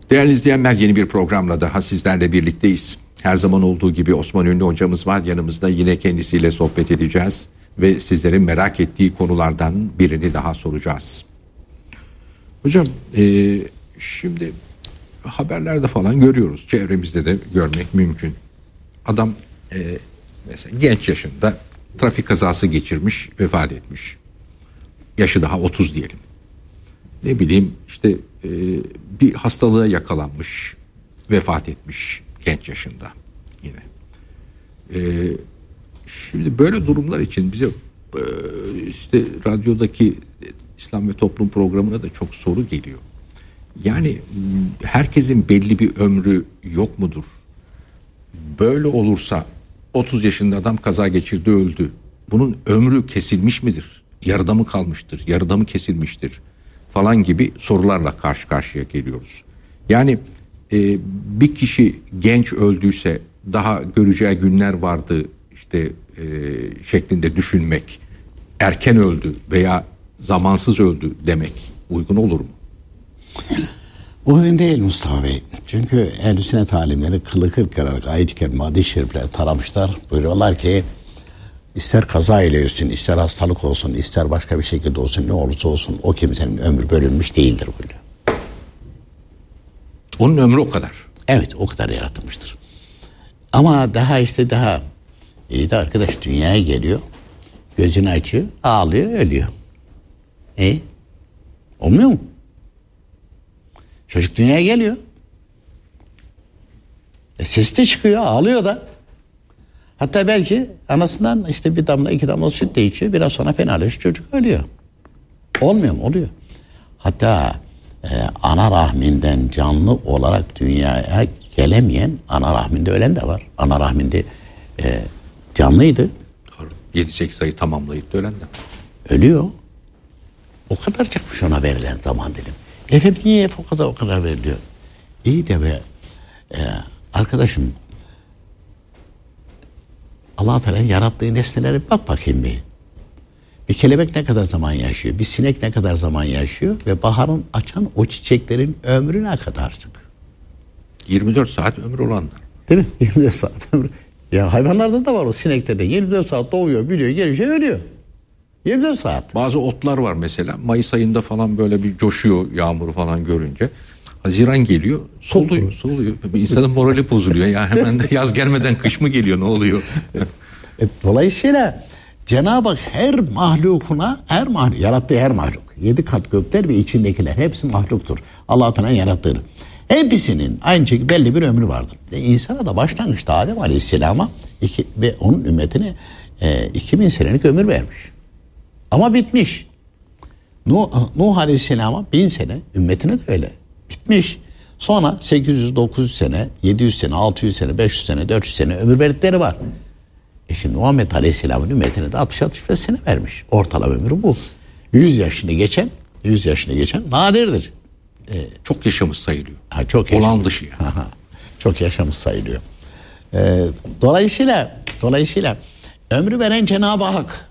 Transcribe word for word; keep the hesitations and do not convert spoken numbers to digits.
Değerli izleyenler, yeni bir programla daha sizlerle birlikteyiz. Her zaman olduğu gibi Osman Ünlü hocamız var yanımızda. Yine kendisiyle sohbet edeceğiz ve sizlerin merak ettiği konulardan birini daha soracağız. Hocam e, şimdi haberlerde falan görüyoruz. Çevremizde de görmek mümkün. Adam e, mesela genç yaşında trafik kazası geçirmiş, vefat etmiş. Yaşı daha otuz diyelim. Ne bileyim işte e, bir hastalığa yakalanmış, vefat etmiş genç yaşında yine. E, şimdi böyle durumlar için bize e, işte radyodaki İslam ve Toplum programına da çok soru geliyor. Yani herkesin belli bir ömrü yok mudur? Böyle olursa otuz yaşında adam kaza geçirdi, öldü. Bunun ömrü kesilmiş midir? Yarıda mı kalmıştır? Yarıda mı kesilmiştir? Falan gibi sorularla karşı karşıya geliyoruz. Yani e, bir kişi genç öldüyse daha göreceği günler vardı işte e, şeklinde düşünmek, erken öldü veya zamansız öldü demek uygun olur mu? Uygun değil Mustafa Bey. Çünkü ehl-i sünnet alimleri kılı kırk kırarak ayet-i kerime, hadis-i şerifleri taramışlar. Buyuruyorlar ki ister kaza ile ölsün, ister hastalık olsun, ister başka bir şekilde olsun, ne olursa olsun o kimsenin ömrü bölünmüş değildir buyuruyor. Onun ömrü o kadar. Evet, o kadar yaratılmıştır. Ama daha işte daha iyi de arkadaş dünyaya geliyor, gözünü açıyor, ağlıyor, ölüyor. E olmuyor mu? Çocuk dünyaya geliyor. E sesi de çıkıyor, ağlıyor da. Hatta belki anasından işte bir damla iki damla süt de içiyor. Biraz sonra fenalaşıyor, çocuk ölüyor. Olmuyor mu? Oluyor. Hatta e, ana rahminden canlı olarak dünyaya gelemeyen ana rahminde ölen de var. Ana rahminde e, canlıydı. Doğru. yedi sekiz ayı tamamlayıp da ölen de. Ölüyor. O kadar çakmış ona verilen zaman dilim. Efendim niye o kadar o kadar veriliyor? İyi de be e, arkadaşım Allah-u Teala'nın yarattığı nesnelere bak bakayım bir. Bir kelebek ne kadar zaman yaşıyor? Bir sinek ne kadar zaman yaşıyor? Ve baharın açan o çiçeklerin ömrü ne kadarcık? yirmi dört saat ömrü olanlar. Değil mi? yirmi dört saat ömrü. Ya hayvanlarda da var o sinekte de. yirmi dört saat doğuyor, biliyor, geliyor, ölüyor. yirmi dört saat. Bazı otlar var mesela. Mayıs ayında falan böyle bir coşuyor yağmuru falan görünce. Haziran geliyor, soluyor, soluyor. İnsanın morali bozuluyor. Ya hemen yaz gelmeden kış mı geliyor, ne oluyor? e, dolayısıyla Cenab-ı Hak her mahlukuna, her mahluk, yarattığı her mahluk, yedi kat gökler ve içindekiler hepsi mahluktur. Allah-u Teala'nın yarattığı. Hepsinin aynı şekilde belli bir ömrü vardır. E, insana da başlangıçta Adem Aleyhisselam'a iki, ve onun ümmetine e, iki bin senelik ömür vermiş. Ama bitmiş. Nuh, Nuh Aleyhisselam'a bin sene, ümmetine de öyle. Bitmiş. Sonra sekiz yüz dokuz yüz sene, yedi yüz sene, altı yüz sene, beş yüz sene, dört yüz sene ömür verdikleri var. E şimdi Muhammed Aleyhisselam'ın ümmetine de altmış altmış beş sene vermiş. Ortalama ömrü bu. yüz yaşını geçen, yüz yaşını geçen nadirdir. Ee, çok yaşamış sayılıyor. Ha, çok yaşamış. Olan dışı yani. Aha, çok yaşamış sayılıyor. Ee, dolayısıyla, dolayısıyla ömrü veren Cenab-ı Hak